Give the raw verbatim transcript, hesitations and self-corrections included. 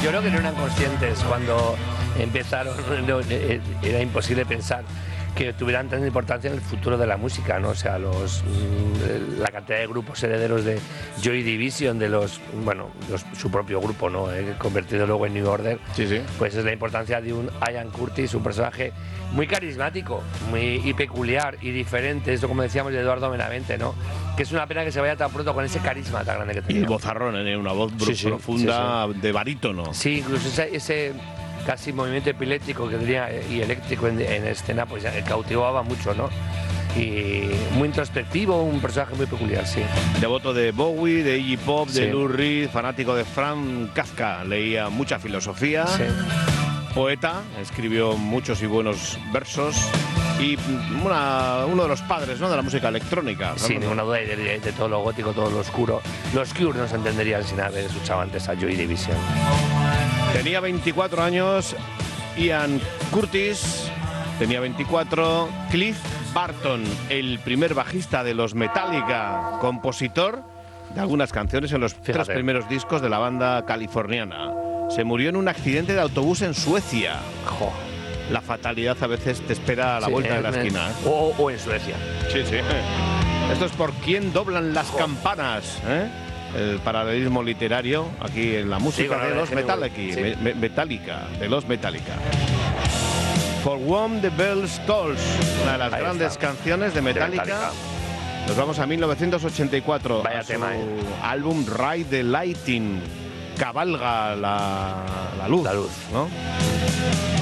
Yo creo que no eran conscientes cuando empezaron, no, era imposible pensar que tuvieran tanta importancia en el futuro de la música, ¿no? O sea, los, la cantidad de grupos herederos de Joy Division, de los, bueno, los, su propio grupo, ¿no? Eh, convertido luego en New Order. Sí, sí. Pues es la importancia de un Ian Curtis, un personaje muy carismático, muy y peculiar y diferente, eso como decíamos de Eduardo Benavente, ¿no? Que es una pena que se vaya tan pronto con ese carisma tan grande que tenía. Y vozarrón, ¿eh? Una voz sí, sí, profunda, sí, sí. de barítono. Sí, incluso ese, ese casi movimiento epiléptico que tenía y eléctrico en, en escena, pues cautivaba mucho, ¿no? Y muy introspectivo, un personaje muy peculiar, sí. Devoto de Bowie, de Iggy Pop, de sí. Lou Reed, fanático de Franz Kafka, leía mucha filosofía, sí. poeta, escribió muchos y buenos versos y una, uno de los padres, ¿no?, de la música electrónica. Sin ninguna duda, de, de, de todo lo gótico, todo lo oscuro. Los Cure no se entenderían sin haber escuchado antes a Joy Division. Tenía veinticuatro años, Ian Curtis tenía veinticuatro, Cliff Barton, el primer bajista de los Metallica, compositor de algunas canciones en los Fíjate. tres primeros discos de la banda californiana. Se murió en un accidente de autobús en Suecia. Jo. La fatalidad a veces te espera a la sí, vuelta eh, de la esquina. ¿eh? O, o en Suecia. Sí, sí. Esto es por quién doblan las jo. campanas, ¿eh? El paralelismo literario aquí en la música sí, de los Metallica, sí. me, Metallica, de los Metallica. For Whom the Bells Tolls, una de las Ahí grandes está. canciones de Metallica. de Metallica. Nos vamos a mil novecientos ochenta y cuatro. Vaya a tema, su ¿eh? álbum Ride the Lightning, cabalga la, la luz, la luz, ¿no?